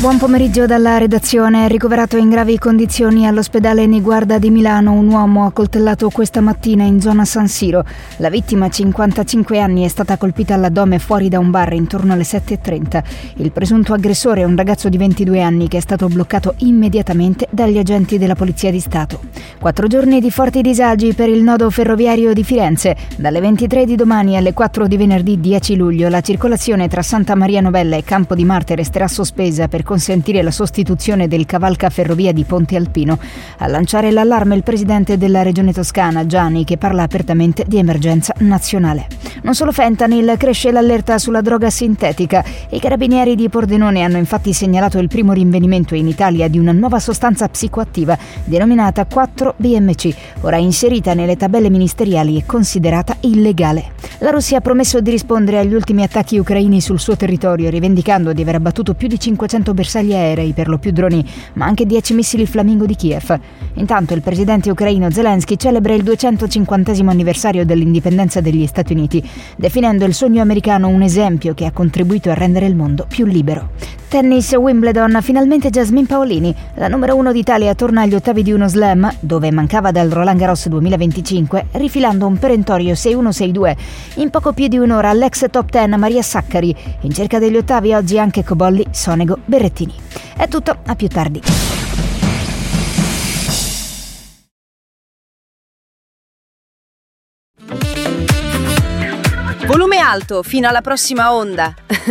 Buon pomeriggio dalla redazione. Ricoverato in gravi condizioni all'ospedale Niguarda di Milano un uomo accoltellato questa mattina in zona San Siro. La vittima, 55 anni, è stata colpita all'addome fuori da un bar intorno alle 7:30. Il presunto aggressore è un ragazzo di 22 anni che è stato bloccato immediatamente dagli agenti della Polizia di Stato. 4 giorni di forti disagi per il nodo ferroviario di Firenze. Dalle 23 di domani alle 4 di venerdì 10 luglio la circolazione tra Santa Maria Novella e Campo di Marte resterà sospesa per consentire la sostituzione del cavalcaferrovia di Ponte Alpino. A lanciare l'allarme il presidente della regione toscana, Gianni, che parla apertamente di emergenza nazionale. Non solo fentanyl, cresce l'allerta sulla droga sintetica. I carabinieri di Pordenone hanno infatti segnalato il primo rinvenimento in Italia di una nuova sostanza psicoattiva denominata 4-BMC, ora inserita nelle tabelle ministeriali e considerata illegale. La Russia ha promesso di rispondere agli ultimi attacchi ucraini sul suo territorio, rivendicando di aver abbattuto più di 500 bersagli aerei, per lo più droni, ma anche 10 missili Flamingo di Kiev. Intanto il presidente ucraino Zelensky celebra il 250° anniversario dell'indipendenza degli Stati Uniti, definendo il sogno americano un esempio che ha contribuito a rendere il mondo più libero. Tennis Wimbledon, finalmente Jasmine Paolini. La numero 1 d'Italia torna agli ottavi di uno slam, dove mancava dal Roland Garros 2025, rifilando un perentorio 6-1-6-2. In poco più di un'ora l'ex top 10 Maria Saccari. In cerca degli ottavi oggi anche Cobolli, Sonego, Berrettini. È tutto, a più tardi. Volume alto fino alla prossima onda.